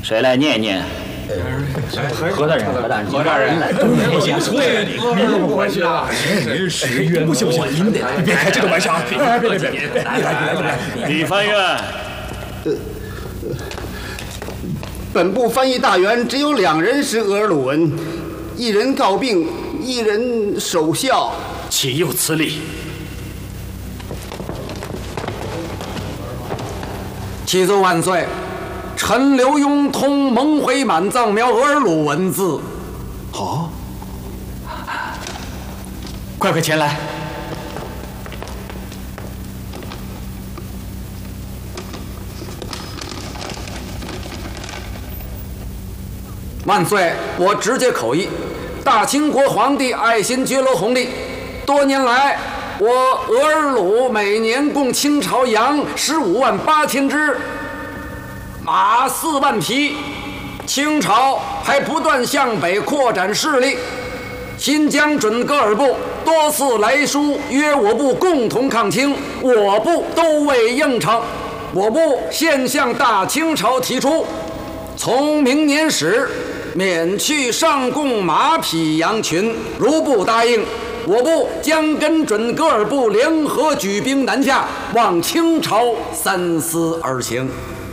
谁来念念？何大人，何大人，何大人， 不行，你不关系啊！不行不行，您别开这个玩笑！别！ 李翻院， 本部翻译大员只有2人是额尔鲁文，一人告病，一人守孝。 岂有此理！ 启奏万岁！臣刘墉通蒙回满藏苗额尔鲁文字。 哦，快前来！ 万岁！我直接口译。大清国皇帝爱新觉罗弘历，多年来，我额尔鲁每年供清朝羊15万8千只，马4万匹。清朝还不断向北扩展势力，新疆准噶尔部多次来书约我部共同抗清，我部都未应承。我部现向大清朝提出，从明年始免去上贡马匹羊群，如不答应，我部将跟准噶尔部联合举兵南下，望清朝三思而行。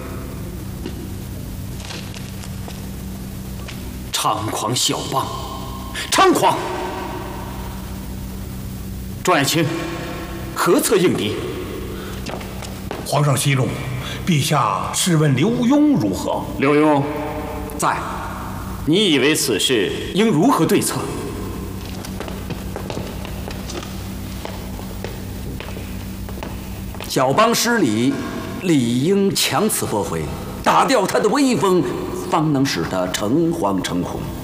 猖狂小邦，猖狂！众爱卿，何策应敌？ 皇上息怒，陛下试问刘墉如何？ 刘墉在。 你以为此事应如何对策？ 小邦失礼，理应强词夺回，打掉他的威风，方能使他诚惶诚恐。